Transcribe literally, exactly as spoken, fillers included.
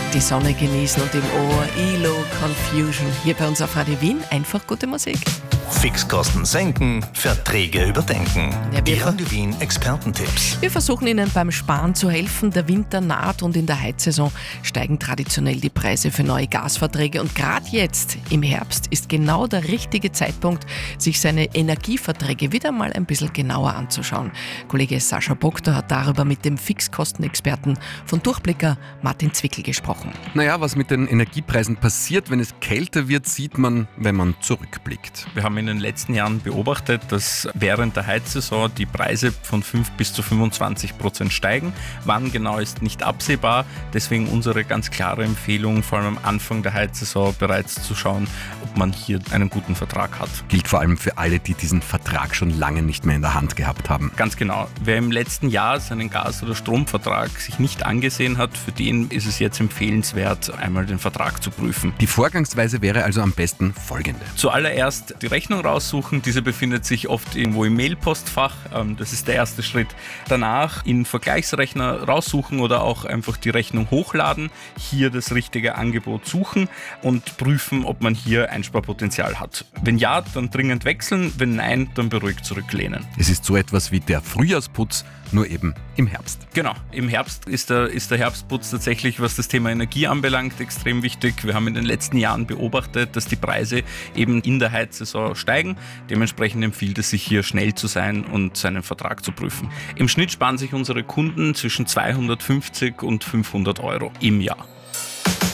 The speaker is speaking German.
die Sonne genießen und im Ohr E L O Confusion. Hier bei uns auf Radio Wien einfach gute Musik. Fixkosten senken, Verträge überdenken. Ja, Die wir- Radio Wien Expertentipps. Wir versuchen Ihnen beim Sparen zu helfen. Der Winter naht und in der Heizsaison steigen traditionell die Preise für neue Gasverträge. Und gerade jetzt im Herbst ist genau der richtige Zeitpunkt, sich seine Energieverträge wieder mal ein bisschen genauer anzuschauen. Kollege Sascha Bogda hat darüber mit dem Fixkostenexperten von Durchblicker Martin Zwickel gesprochen. Naja, was mit den Energiepreisen passiert, wenn es kälter wird, sieht man, wenn man zurückblickt. Wir haben in den letzten Jahren beobachtet, dass während der Heizsaison die Preise von fünf bis zu fünfundzwanzig Prozent steigen. Wann genau ist nicht absehbar. Deswegen unsere ganz klare Empfehlung, vor allem am Anfang der Heizsaison bereits zu schauen, ob man hier einen guten Vertrag hat. Gilt vor allem für alle, die diesen Vertrag schon lange nicht mehr in der Hand gehabt haben. Ganz genau. Wer im letzten Jahr seinen Gas- oder Stromvertrag sich nicht angesehen hat, für den ist es jetzt empfehlenswert, einmal den Vertrag zu prüfen. Die Vorgangsweise wäre also am besten folgende. Zuallererst die Rechnung raussuchen. Diese befindet sich oft irgendwo im Mailpostfach. Ähm, Das ist der erste Schritt. Danach in Vergleichsrechner raussuchen oder auch einfach die Rechnung hochladen. Hier das richtige Angebot suchen und prüfen, ob man hier Einsparpotenzial hat. Wenn ja, dann dringend wechseln. Wenn nein, dann beruhigt zurücklehnen. Es ist so etwas wie der Frühjahrsputz, nur eben im Herbst. Genau, im Herbst ist der, ist der Herbstputz tatsächlich, was das Thema Energie anbelangt, extrem wichtig. Wir haben in den letzten Jahren beobachtet, dass die Preise eben in der Heizsaison steigen. Dementsprechend empfiehlt es sich hier schnell zu sein und seinen Vertrag zu prüfen. Im Schnitt sparen sich unsere Kunden zwischen zweihundertfünfzig und fünfhundert Euro im Jahr.